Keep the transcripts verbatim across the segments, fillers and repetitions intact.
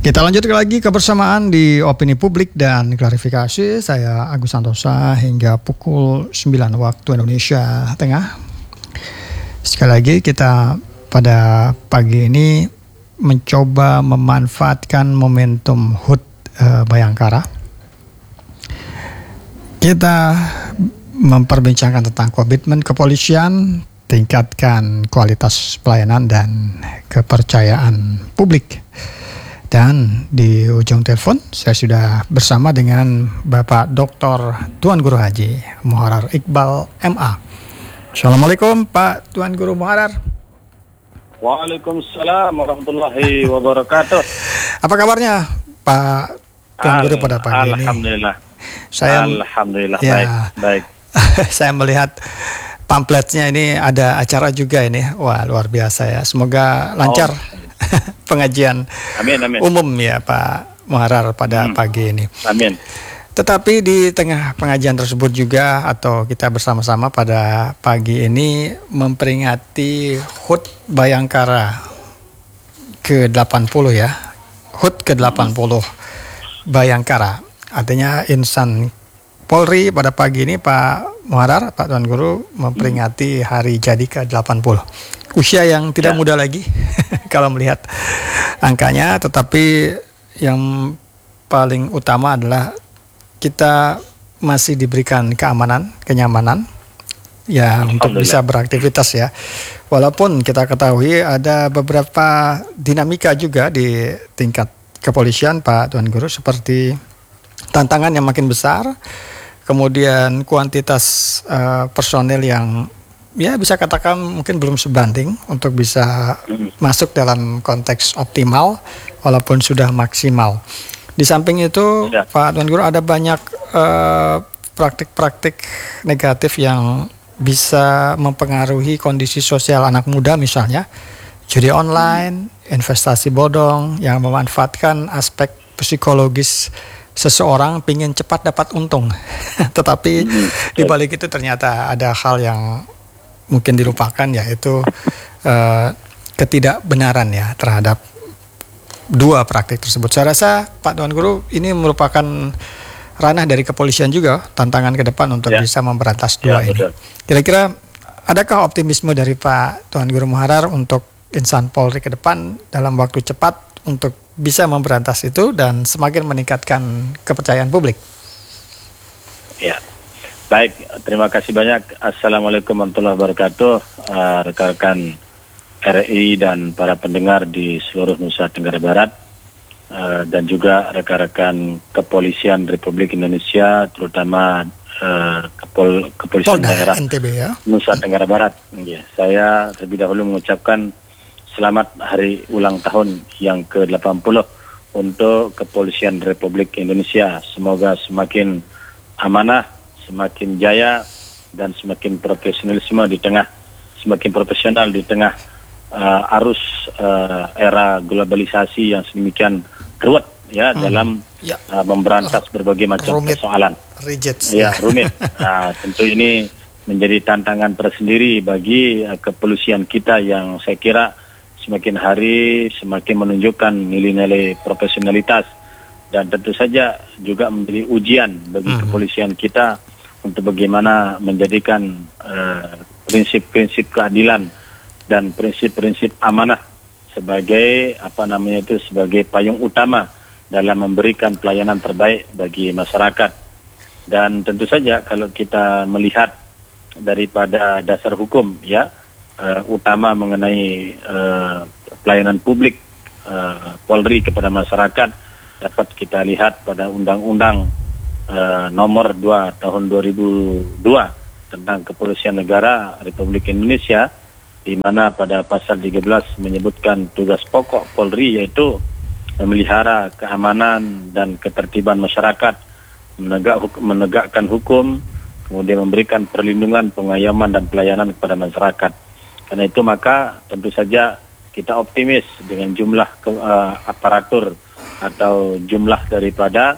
Kita lanjutkan lagi kebersamaan di Opini Publik dan Klarifikasi. Saya Agus Santosa hingga pukul sembilan waktu Indonesia Tengah. Sekali lagi kita pada pagi ini mencoba memanfaatkan momentum H U T uh, Bayangkara. Kita memperbincangkan tentang komitmen kepolisian, tingkatkan kualitas pelayanan dan kepercayaan publik. Dan di ujung telepon saya sudah bersama dengan Bapak Doktor Tuan Guru Haji Muharrar Iqbal M A. Assalamualaikum Pak Tuan Guru Muharrar. Waalaikumsalam warahmatullahi wabarakatuh. Apa kabarnya Pak Tuan Guru pada pagi ini? Alhamdulillah. Saya Alhamdulillah ya, baik. Baik. Saya melihat pamfletnya ini ada acara juga ini. Wah, luar biasa ya. Semoga lancar. Oh. Pengajian amin, amin. umum ya Pak Muharrar pada hmm. pagi ini. Amin. Tetapi di tengah pengajian tersebut juga atau kita bersama-sama pada pagi ini memperingati H U T Bayangkara ke delapan puluh ya. H U T ke delapan puluh Bayangkara. Artinya insan Polri pada pagi ini Pak Muharrar, Pak Tuan Guru memperingati hari jadi ke delapan puluh. Usia yang tidak ya. muda lagi kalau melihat angkanya, tetapi yang paling utama adalah kita masih diberikan keamanan, kenyamanan ya untuk bisa beraktivitas ya. Walaupun kita ketahui ada beberapa dinamika juga di tingkat kepolisian Pak Tuan Guru, seperti tantangan yang makin besar, kemudian kuantitas uh, personel yang ya bisa katakan mungkin belum sebanding untuk bisa masuk dalam konteks optimal walaupun sudah maksimal. Di samping itu ya. Pak Tuan Guru ada banyak uh, praktik-praktik negatif yang bisa mempengaruhi kondisi sosial anak muda, misalnya judi online, hmm. investasi bodong yang memanfaatkan aspek psikologis seseorang pingin cepat dapat untung. Tetapi hmm. di balik itu ternyata ada hal yang mungkin dilupakan, yaitu uh, ketidakbenaran ya terhadap dua praktik tersebut. Saya rasa Pak Tuan Guru ini merupakan ranah dari kepolisian juga, tantangan ke depan untuk ya. bisa memberantas dua ya, ini. Betul. Kira-kira adakah optimisme dari Pak Tuan Guru Muharrar untuk insan Polri ke depan dalam waktu cepat untuk bisa memberantas itu dan semakin meningkatkan kepercayaan publik? Ya. Baik, terima kasih banyak. Assalamualaikum warahmatullahi wabarakatuh, uh, rekan-rekan R I dan para pendengar di seluruh Nusa Tenggara Barat, uh, dan juga rekan-rekan Kepolisian Republik Indonesia, terutama uh, Kepol Kepolisian Polda, Daerah N T B ya? Nusa Tenggara Barat. Ya, saya terlebih dahulu mengucapkan selamat hari ulang tahun yang ke delapan puluh untuk Kepolisian Republik Indonesia. Semoga semakin amanah, semakin jaya dan semakin profesionalisme di tengah semakin profesional di tengah uh, arus uh, era globalisasi yang sedemikian ruwet ya hmm. dalam ya. Uh, memberantas berbagai macam rumit. persoalan. Rigid. Ya, rumit. Nah, tentu ini menjadi tantangan tersendiri bagi uh, kepolisian kita yang saya kira semakin hari semakin menunjukkan nilai-nilai profesionalitas, dan tentu saja juga menjadi ujian bagi hmm. kepolisian kita untuk bagaimana menjadikan uh, prinsip-prinsip keadilan dan prinsip-prinsip amanah sebagai apa namanya itu sebagai payung utama dalam memberikan pelayanan terbaik bagi masyarakat. Dan tentu saja kalau kita melihat daripada dasar hukum ya uh, utama mengenai uh, pelayanan publik uh, Polri kepada masyarakat, dapat kita lihat pada Undang-Undang Uh, nomor dua tahun dua ribu dua tentang Kepolisian Negara Republik Indonesia, di mana pada pasal tiga belas menyebutkan tugas pokok Polri yaitu memelihara keamanan dan ketertiban masyarakat, menegak, menegakkan hukum, kemudian memberikan perlindungan, pengayoman dan pelayanan kepada masyarakat. Karena itu maka tentu saja kita optimis dengan jumlah ke, uh, aparatur atau jumlah daripada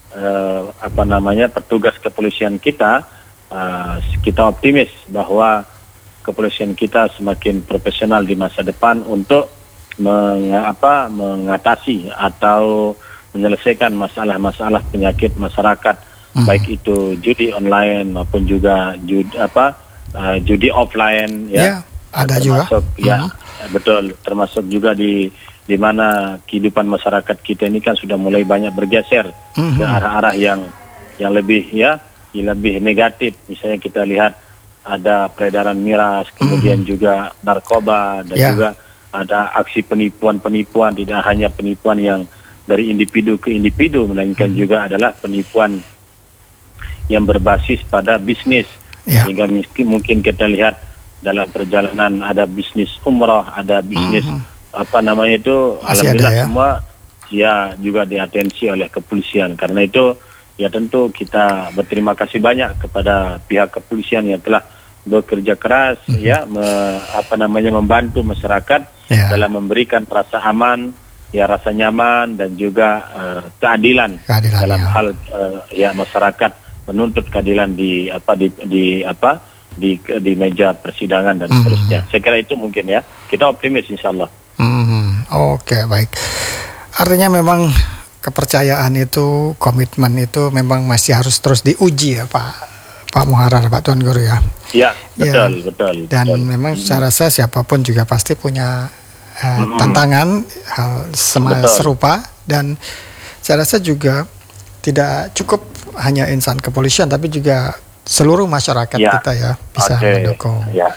Uh, apa namanya petugas kepolisian kita, uh, kita optimis bahwa kepolisian kita semakin profesional di masa depan untuk meng, apa, mengatasi atau menyelesaikan masalah-masalah penyakit masyarakat, hmm. baik itu judi online maupun juga judi apa uh, judi offline ya, ya ada termasuk juga. ya hmm. betul, termasuk juga di di mana kehidupan masyarakat kita ini kan sudah mulai banyak bergeser hmm. ke arah-arah yang yang lebih ya yang lebih negatif. Misalnya kita lihat ada peredaran miras, kemudian hmm. juga narkoba, dan yeah. juga ada aksi penipuan-penipuan, tidak hanya penipuan yang dari individu ke individu, melainkan hmm. juga adalah penipuan yang berbasis pada bisnis. Yeah. Sehingga mungkin kita lihat dalam perjalanan ada bisnis umrah, ada bisnis hmm. apa namanya itu, masih alhamdulillah ada, ya? semua ya juga diatensi oleh kepolisian. Karena itu ya tentu kita berterima kasih banyak kepada pihak kepolisian yang telah bekerja keras mm-hmm. ya me, apa namanya membantu masyarakat yeah. dalam memberikan rasa aman, ya rasa nyaman, dan juga uh, keadilan, keadilan dalam ya. hal uh, ya masyarakat menuntut keadilan di apa di, di apa di di meja persidangan dan mm-hmm. seterusnya. Saya kira itu mungkin ya, kita optimis insyaallah. Mm-hmm. Oke, okay, baik. Artinya memang kepercayaan itu, komitmen itu memang masih harus terus diuji ya Pak Pak Muharrar, Pak Tuan Guru ya. Ya, betul, ya. betul. Dan betul. memang saya rasa siapapun juga pasti punya uh, hmm. tantangan hal sama serupa, dan saya rasa juga tidak cukup hanya insan kepolisian, tapi juga seluruh masyarakat ya. kita ya bisa okay. mendukung. Ya,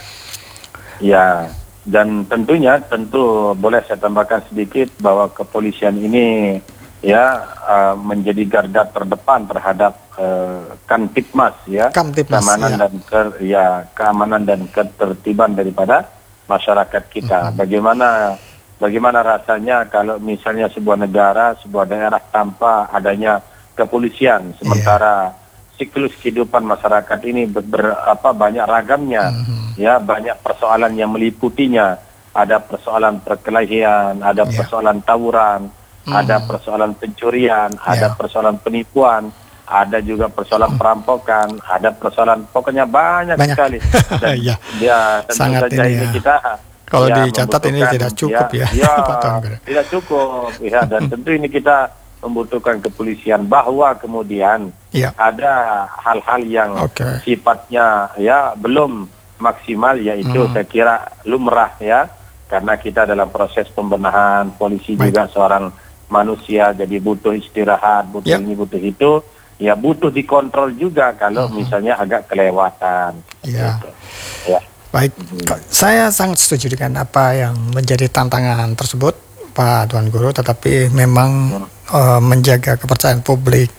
ya. Dan tentunya, tentu boleh saya tambahkan sedikit bahwa kepolisian ini ya uh, menjadi garda terdepan terhadap uh, Kamtipmas ya, Kamtipmas, keamanan ya. dan ke, ya keamanan dan ketertiban daripada masyarakat kita. Mm-hmm. Bagaimana bagaimana rasanya kalau misalnya sebuah negara, sebuah daerah tanpa adanya kepolisian, sementara yeah. siklus kehidupan masyarakat ini ber, ber, apa, banyak ragamnya, mm-hmm. ya banyak persoalan yang meliputinya. Ada persoalan perkelahian, ada yeah. persoalan tawuran, Hmm. ada persoalan pencurian, yeah. ada persoalan penipuan, ada juga persoalan hmm. perampokan, ada persoalan, pokoknya banyak, banyak. sekali. Dan ya. ya tentu Sangat saja ini, ini ya. kita kalau ya, dicatat ini tidak cukup ya, ya, ya Pak Tuan. Tidak cukup ya, dan tentu ini kita membutuhkan kepolisian, bahwa kemudian ya. ada hal-hal yang okay. sifatnya ya belum maksimal, yaitu hmm. saya kira lumrah ya, karena kita dalam proses pembenahan, polisi Baik. juga seorang manusia, jadi butuh istirahat, butuh yep. ini, butuh itu, ya butuh dikontrol juga kalau uh-huh. misalnya agak kelewatan. Ya. Gitu. Ya. Baik, saya sangat setuju dengan apa yang menjadi tantangan tersebut, Pak Tuan Guru, tetapi memang hmm. uh, menjaga kepercayaan publik,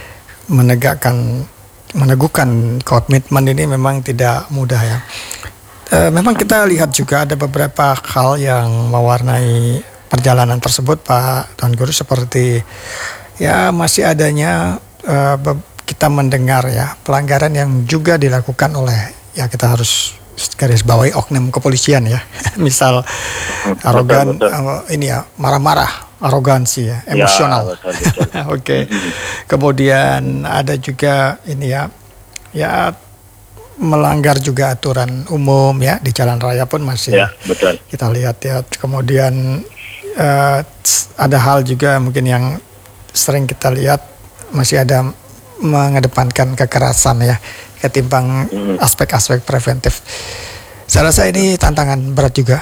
menegakkan, meneguhkan komitmen ini memang tidak mudah ya. Uh, memang kita lihat juga ada beberapa hal yang mewarnai perjalanan tersebut, Pak Tuan Guru, seperti ya masih adanya uh, kita mendengar ya pelanggaran yang juga dilakukan oleh, ya kita harus garis bawahi, oknum kepolisian ya. Misal arogan, uh, ini ya marah-marah, arogansi ya, emosional. Ya, Oke. Okay. Kemudian ada juga ini ya, ya melanggar juga aturan umum ya di jalan raya pun masih ya, betul. Kita lihat ya. Kemudian Uh, ada hal juga mungkin yang sering kita lihat masih ada mengedepankan kekerasan ya, ketimbang hmm. aspek-aspek preventif. Saya rasa ini tantangan berat juga.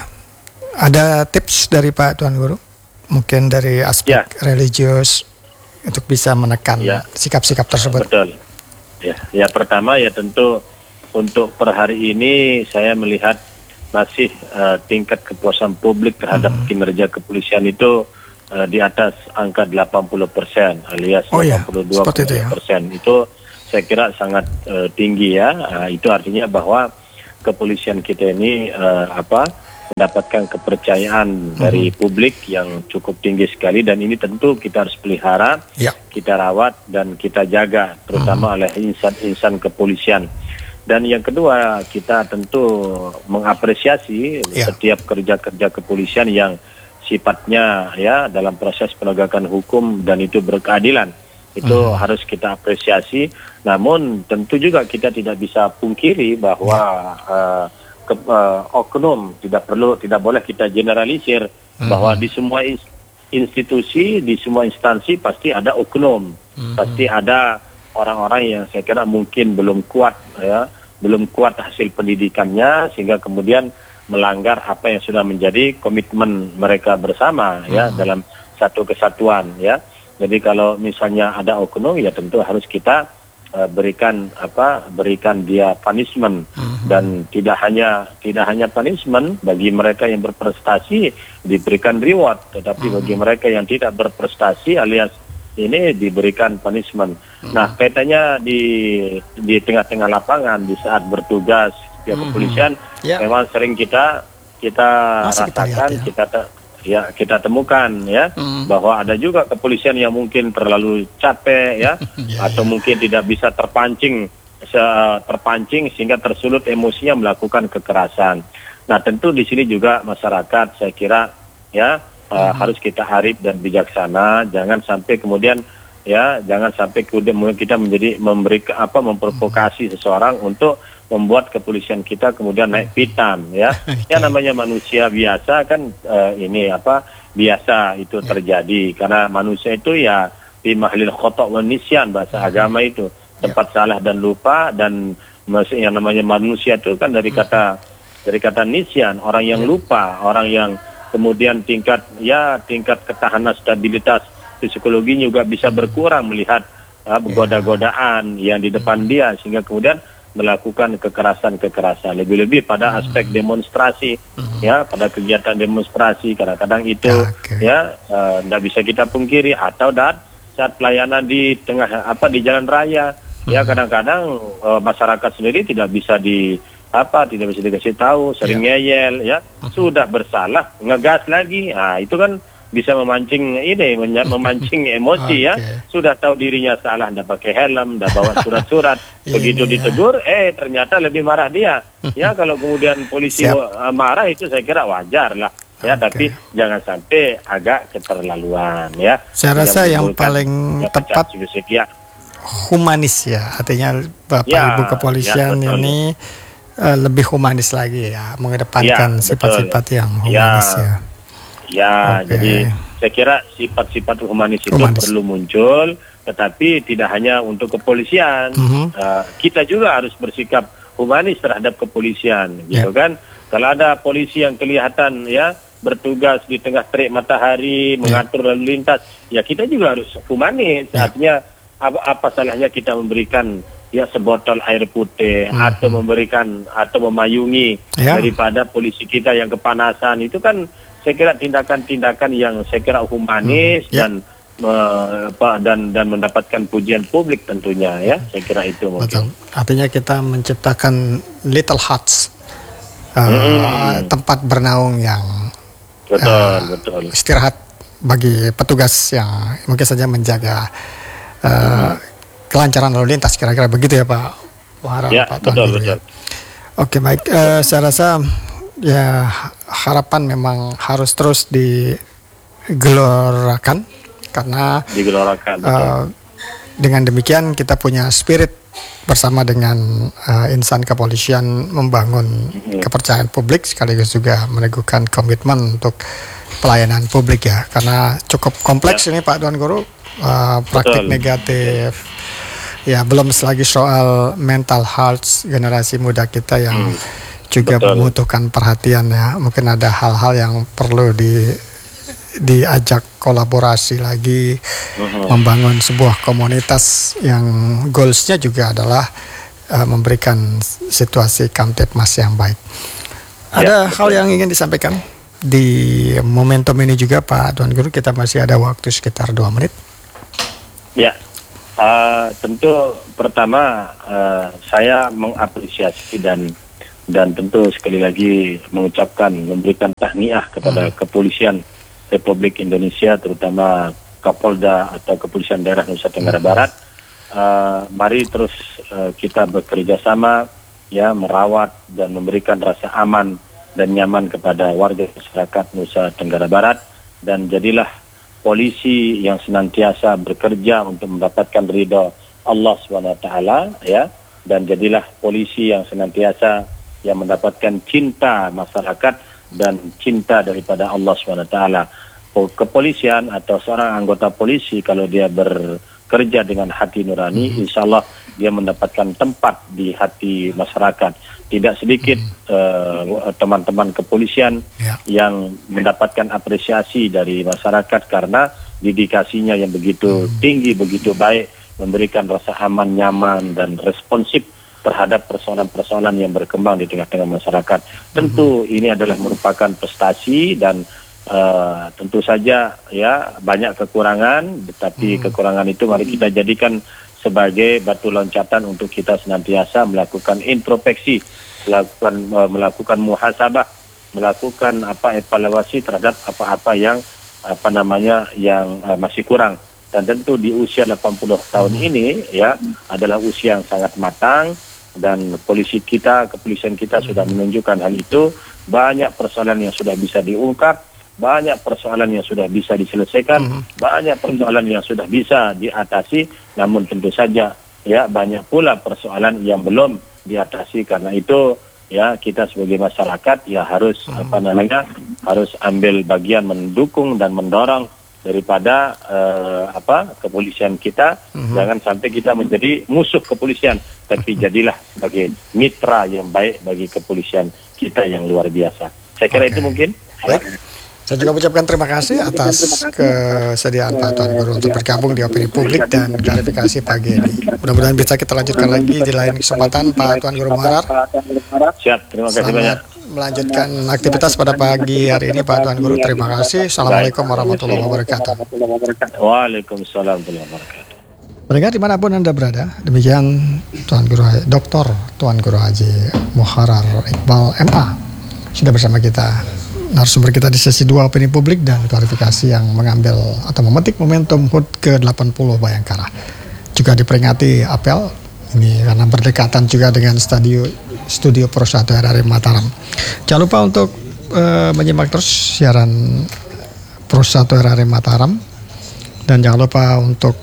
Ada tips dari Pak Tuan Guru, mungkin dari aspek ya. religius untuk bisa menekan ya. sikap-sikap tersebut. Betul. Ya, ya pertama ya tentu untuk per hari ini saya melihat masih uh, tingkat kepuasan publik terhadap hmm. kinerja kepolisian itu uh, di atas angka delapan puluh persen alias oh, delapan puluh dua persen. Itu, ya. itu saya kira sangat uh, tinggi ya. Uh, itu artinya bahwa kepolisian kita ini uh, apa mendapatkan kepercayaan hmm. dari publik yang cukup tinggi sekali, dan ini tentu kita harus pelihara, ya. kita rawat dan kita jaga, terutama hmm. oleh insan-insan kepolisian. Dan yang kedua, kita tentu mengapresiasi ya. setiap kerja-kerja kepolisian yang sifatnya ya dalam proses penegakan hukum dan itu berkeadilan. Itu hmm. harus kita apresiasi. Namun tentu juga kita tidak bisa pungkiri bahwa ya. uh, ke, uh, oknum tidak perlu, tidak boleh kita generalisir. bahwa di semua ins- institusi, di semua instansi pasti ada oknum, Mhm. pasti ada orang-orang yang saya kira mungkin belum kuat ya, belum kuat hasil pendidikannya sehingga kemudian melanggar apa yang sudah menjadi komitmen mereka bersama ya Mhm. dalam satu kesatuan ya. Jadi kalau misalnya ada oknum ya tentu harus kita uh, berikan apa berikan dia punishment. Mhm. Dan tidak hanya tidak hanya punishment bagi mereka yang berprestasi diberikan reward, tetapi Mhm. bagi mereka yang tidak berprestasi alias ini diberikan punishment. Nah, kaitannya di di tengah-tengah lapangan di saat bertugas pihak Mhm. kepolisian Ya. memang sering kita kita Masih kita lihat, rasakan, ya. kita te- ya kita temukan ya Mhm. bahwa ada juga kepolisian yang mungkin terlalu capek ya Ya, atau ya. mungkin tidak bisa terpancing se- terpancing sehingga tersulut emosinya melakukan kekerasan. Nah, tentu di sini juga masyarakat saya kira ya uh, harus kita arif dan bijaksana, jangan sampai kemudian ya jangan sampai kemudian kita menjadi memberi apa memprovokasi seseorang untuk membuat kepolisian kita kemudian naik pitam ya. Ya namanya manusia biasa kan uh, ini apa biasa itu terjadi karena manusia itu ya fi mahlil khata' wa nisyan bahasa agama itu tempat salah dan lupa, dan mas- yang namanya manusia itu kan dari kata dari kata nisyan, orang yang lupa, orang yang kemudian tingkat ya tingkat ketahanan stabilitas psikologinya juga bisa berkurang melihat uh, goda-godaan yang di depan dia sehingga kemudian melakukan kekerasan-kekerasan, lebih-lebih pada aspek demonstrasi ya, pada kegiatan demonstrasi kadang-kadang itu Ya, oke. ya tidak bisa kita pungkiri, atau dan saat pelayanan di tengah apa di jalan raya ya kadang-kadang uh, masyarakat sendiri tidak bisa di apa tidak bisa dikasih tahu, sering ngeyel ya, sudah bersalah ngegas lagi, nah itu kan bisa memancing ini menya- memancing emosi ya, Oke. sudah tahu dirinya salah, ndak pakai helm, ndak bawa surat-surat, begitu Ini ya. ditegur eh ternyata lebih marah dia ya. Kalau kemudian polisi Siap. uh, marah itu saya kira wajar lah ya, Oke. tapi jangan sampai agak keterlaluan ya. Saya Tidak rasa yang menimbulkan, paling ya, tepat pecah ya. humanis ya, artinya Bapak Ya, Ibu kepolisian ya, betul. ini eh, lebih humanis lagi ya, mengedepankan Ya, sifat-sifat betul. yang Ya. humanis ya. Ya, Oke. jadi saya kira sifat-sifat humanis itu Humanis. perlu muncul, tetapi tidak hanya untuk kepolisian. Mhm. Uh, kita juga harus bersikap humanis terhadap kepolisian, gitu Ya. kan? Kalau ada polisi yang kelihatan ya bertugas di tengah terik matahari, mengatur lalu lintas, ya kita juga harus humanis. Ya. Artinya apa, apa salahnya kita memberikan ya sebotol air putih Mhm. atau memberikan atau memayungi Ya. daripada polisi kita yang kepanasan, itu kan saya kira tindakan-tindakan yang saya kira humanis Hmm, ya. dan eh, apa dan dan mendapatkan pujian publik tentunya ya. Saya kira itu Betul. mungkin. Artinya kita menciptakan little huts, eh, Hmm. tempat bernaung yang Betul, Ah. betul. istirahat bagi petugas yang mungkin saja menjaga eh, kelancaran lalu lintas, kira-kira begitu ya Pak Wahara, Ya, Pak Tuan betul, Guru, ya. betul. Oke, baik. Eh, saya rasa ya harapan memang harus terus digelorakan karena Digelorakan. betul. eh, dengan demikian kita punya spirit bersama dengan eh, insan kepolisian membangun kepercayaan publik sekaligus juga meneguhkan komitmen untuk pelayanan publik ya, karena cukup kompleks ini Pak Tuan Guru, eh, praktik Betul. negatif ya, belum lagi soal mental health generasi muda kita yang juga Betul. membutuhkan perhatian ya. Mungkin ada hal-hal yang perlu di diajak kolaborasi lagi, Mhm. membangun sebuah komunitas yang goalsnya juga adalah uh, memberikan situasi kamtipmas yang baik. Ada Ya, hal yang ingin disampaikan di momentum ini juga Pak Tuan Guru, kita masih ada waktu sekitar dua menit. Ya, uh, tentu pertama uh, saya mengapresiasi dan dan tentu sekali lagi mengucapkan memberikan tahniah kepada kepolisian Republik Indonesia, terutama Kapolda atau Kepolisian Daerah Nusa Tenggara Barat. Uh, mari terus uh, kita bekerja sama ya, merawat dan memberikan rasa aman dan nyaman kepada warga masyarakat Nusa Tenggara Barat, dan jadilah polisi yang senantiasa bekerja untuk mendapatkan ridho Allah subhanahu wa taala ya, dan jadilah polisi yang senantiasa yang mendapatkan cinta masyarakat dan cinta daripada Allah subhanahu wa taala. Kepolisian atau seorang anggota polisi kalau dia bekerja dengan hati nurani, mm-hmm. insya Allah dia mendapatkan tempat di hati masyarakat. Tidak sedikit mm-hmm. uh, teman-teman kepolisian yeah. yang mendapatkan apresiasi dari masyarakat karena dedikasinya yang begitu mm-hmm. tinggi, begitu baik, memberikan rasa aman, nyaman, dan responsif terhadap persoalan-persoalan yang berkembang di tengah-tengah masyarakat. Tentu mm-hmm. ini adalah merupakan prestasi dan Uh, tentu saja ya banyak kekurangan, tetapi hmm. kekurangan itu mari kita jadikan sebagai batu loncatan untuk kita senantiasa melakukan introspeksi, melakukan uh, melakukan muhasabah, melakukan apa evaluasi terhadap apa-apa yang apa namanya yang uh, masih kurang. Dan tentu di usia delapan puluh tahun hmm. ini ya adalah usia yang sangat matang, dan polisi kita, kepolisian kita hmm. sudah menunjukkan hal itu. Banyak persoalan yang sudah bisa diungkap, banyak persoalan yang sudah bisa diselesaikan, mm-hmm. banyak persoalan yang sudah bisa diatasi, namun tentu saja ya banyak pula persoalan yang belum diatasi. Karena itu ya kita sebagai masyarakat ya harus mm-hmm. apa namanya harus ambil bagian mendukung dan mendorong daripada uh, apa kepolisian kita. Mm-hmm. Jangan sampai kita menjadi musuh kepolisian, tapi jadilah sebagai mitra yang baik bagi kepolisian kita yang luar biasa. Saya kira okay. itu mungkin. Baik. Saya juga mengucapkan terima kasih atas kesediaan Pak Tuan Guru untuk bergabung di Opini Publik dan klarifikasi pagi ini. Mudah-mudahan bisa kita lanjutkan lagi di lain kesempatan, Pak Tuan Guru Muharar. Siap, terima kasih banyak. Melanjutkan aktivitas pada pagi hari ini, Pak Tuan Guru. Terima kasih. Assalamualaikum warahmatullahi wabarakatuh. Waalaikumsalam warahmatullahi wabarakatuh. Pendengar dimanapun Anda berada, demikian Tuan Guru Doktor Tuan Guru Haji Muharar Iqbal M A sudah bersama kita. Narasumber kita di sesi dua Opini Publik dan klarifikasi yang mengambil atau memetik momentum H U T ke delapan puluh Bayangkara. Juga diperingati apel ini karena berdekatan juga dengan studio studio Pro satu R R I Mataram. Jangan lupa untuk uh, menyimak terus siaran Pro satu R R I Mataram, dan jangan lupa untuk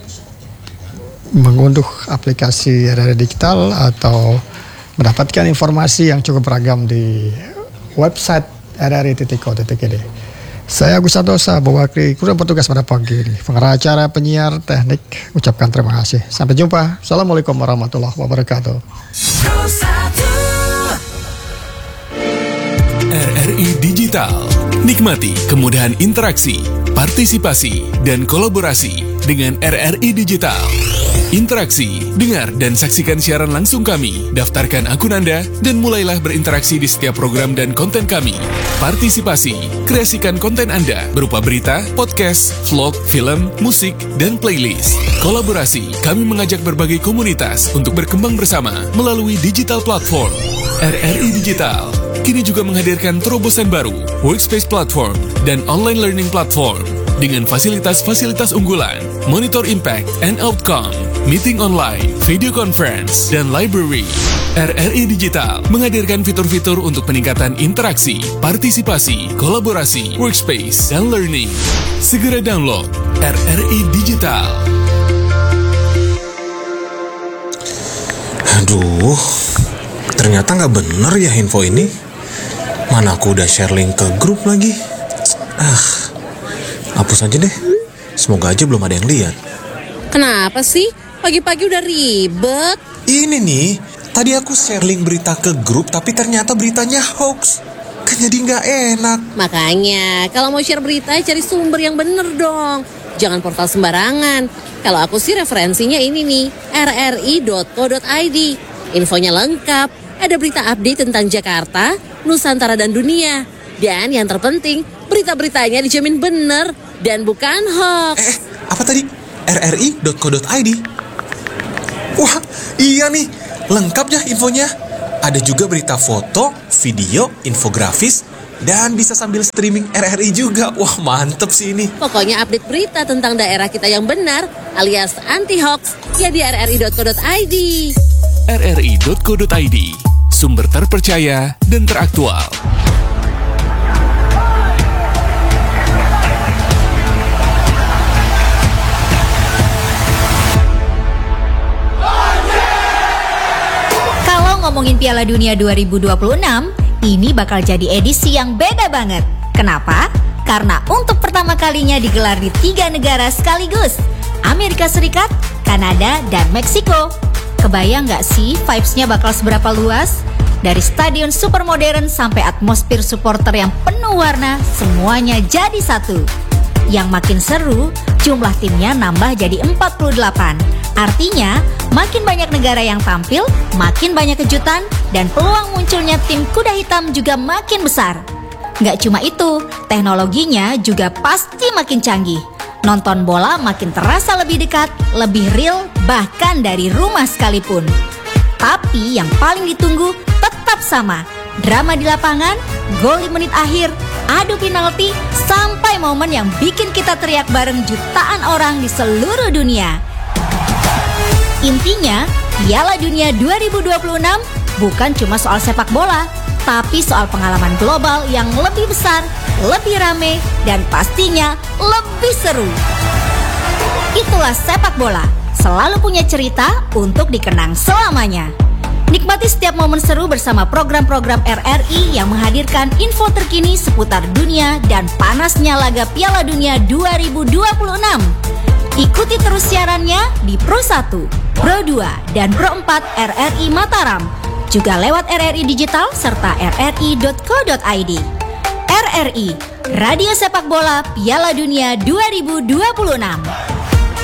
mengunduh aplikasi R R I Digital atau mendapatkan informasi yang cukup beragam di website r r i titik co titik i d. Saya Agus Santosa, mewakili kru bertugas pada pagi ini. Pengarah acara, penyiar, teknik, ucapkan terima kasih. Sampai jumpa. Assalamualaikum warahmatullahi wabarakatuh. R R I Digital. Nikmati kemudahan interaksi, partisipasi, dan kolaborasi dengan R R I Digital. Interaksi, dengar dan saksikan siaran langsung kami, daftarkan akun Anda, dan mulailah berinteraksi di setiap program dan konten kami. Partisipasi, kreasikan konten Anda berupa berita, podcast, vlog, film, musik, dan playlist. Kolaborasi, kami mengajak berbagai komunitas untuk berkembang bersama melalui digital platform. R R I Digital kini juga menghadirkan terobosan baru, workspace platform, dan online learning platform. Dengan fasilitas-fasilitas unggulan, monitor impact and outcome, meeting online, video conference, dan library. R R I Digital menghadirkan fitur-fitur untuk peningkatan interaksi, partisipasi, kolaborasi, workspace, dan learning. Segera download R R I Digital. Aduh, ternyata nggak bener ya info ini. Mana aku udah share link ke grup lagi. Ah, hapus aja deh. Semoga aja belum ada yang lihat. Kenapa sih? Pagi-pagi udah ribet. Ini nih, tadi aku share link berita ke grup, tapi ternyata beritanya hoax. Kan jadi nggak enak. Makanya, kalau mau share berita, cari sumber yang bener dong. Jangan portal sembarangan. Kalau aku sih referensinya ini nih, r r i dot co dot i d. Infonya lengkap. Ada berita update tentang Jakarta, Nusantara, dan dunia. Dan yang terpenting, berita-beritanya dijamin bener dan bukan hoax. Eh, apa tadi? r r i dot co dot i d. Wah, iya nih. Lengkap ya infonya. Ada juga berita foto, video, infografis, dan bisa sambil streaming R R I juga. Wah, mantep sih ini. Pokoknya update berita tentang daerah kita yang benar alias anti-hoax ya di r r i dot co dot i d. r r i dot co dot i d, sumber terpercaya dan teraktual. Ngomongin Piala Dunia dua ribu dua puluh enam, ini bakal jadi edisi yang beda banget. Kenapa? Karena untuk pertama kalinya digelar di tiga negara sekaligus, Amerika Serikat, Kanada, dan Meksiko. Kebayang gak sih vibes-nya bakal seberapa luas? Dari stadion super modern sampai atmosfer supporter yang penuh warna, semuanya jadi satu. Yang makin seru, jumlah timnya nambah jadi empat puluh delapan. Artinya, makin banyak negara yang tampil, makin banyak kejutan, dan peluang munculnya tim kuda hitam juga makin besar. Gak cuma itu, teknologinya juga pasti makin canggih. Nonton bola makin terasa lebih dekat, lebih real, bahkan dari rumah sekalipun. Tapi yang paling ditunggu tetap sama. Drama di lapangan, gol di menit akhir, adu penalti, sampai momen yang bikin kita teriak bareng jutaan orang di seluruh dunia. Intinya, Piala Dunia dua ribu dua puluh enam bukan cuma soal sepak bola, tapi soal pengalaman global yang lebih besar, lebih rame, dan pastinya lebih seru. Itulah sepak bola, selalu punya cerita untuk dikenang selamanya. Nikmati setiap momen seru bersama program-program R R I yang menghadirkan info terkini seputar dunia dan panasnya laga Piala Dunia dua ribu dua puluh enam. Ikuti terus siarannya di Pro satu, Pro dua, dan Pro empat R R I Mataram. Juga lewat R R I Digital serta r r i dot co dot i d. R R I, Radio Sepak Bola Piala Dunia dua ribu dua puluh enam.